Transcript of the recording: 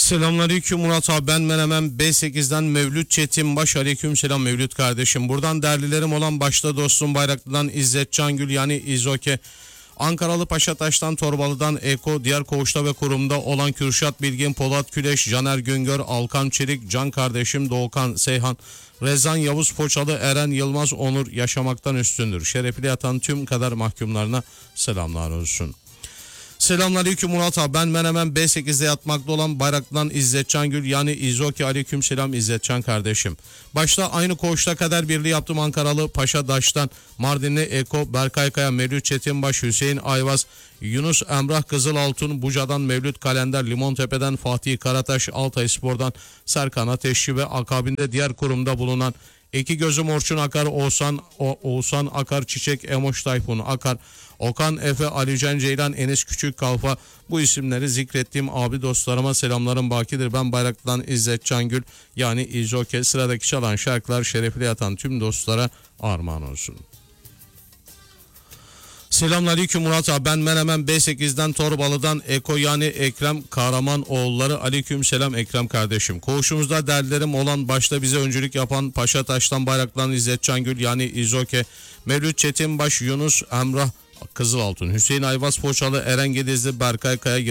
Selamünaleyküm Murat abi, ben Menemen B8'den Mevlüt Çetinbaş. Aleyküm selam Mevlüt kardeşim. Buradan değerlilerim olan başta dostum Bayraklı'dan İzzet Cangül yani İzoke, Ankaralı Paşataş'tan Torbalı'dan Eko, diğer koğuşta ve kurumda olan Kürşat Bilgin, Polat Küleş, Caner Güngör, Alkan Çelik, Can kardeşim Doğukan Seyhan, Rezan Yavuz Poçalı, Eren Yılmaz Onur yaşamaktan üstündür. Şerefli yatan tüm kader mahkumlarına selamlar olsun. Selamünaleyküm Murat abi, ben Menemen B8'de yatmakta olan Bayraklı'dan İzzet Cangül yani İzoki. Aleyküm selam İzzetcan kardeşim. Başta aynı koğuşta kader birliği yaptım Ankaralı Paşadaş'tan Mardinli Eko, Berkay Kaya, Mevlüt Çetinbaş, Hüseyin Ayvaz, Yunus Emrah Kızılaltun, Buca'dan Mevlüt Kalender, Limontepe'den Fatih Karataş, Altayspor'dan Serkan Ateşçi ve akabinde diğer kurumda bulunan İki Gözüm Orçun Akar, Oğuzhan Akar, Çiçek Emoş Tayfun Akar, Okan Efe, Alican Ceylan, Enes Küçük Kalfa, bu isimleri zikrettiğim abi dostlarıma selamlarım bakidir. Ben Bayraklı'dan İzzet Cangül yani İzoke. Sıradaki çalan şarkılar şerefli yatan tüm dostlara armağan olsun. Selamünaleyküm Murat abi, ben Menemen B8'den Torbalı'dan Eko yani Ekrem Kahramanoğulları. Aleyküm selam Ekrem kardeşim. Koğuşumuzda dertlerim olan başta bize öncülük yapan Paşataş'tan Bayraklı'dan İzzet Cangül yani İzoke, Mevlüt Çetinbaş, Yunus Emrah Kızılaltun, Hüseyin Ayvaz Poçalı, Eren Gedizli, Berkay Kaya,